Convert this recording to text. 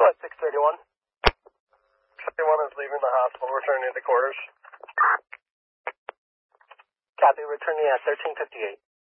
Go ahead, 631. 61 is leaving the hospital, returning to quarters. Copy, returning at 1358.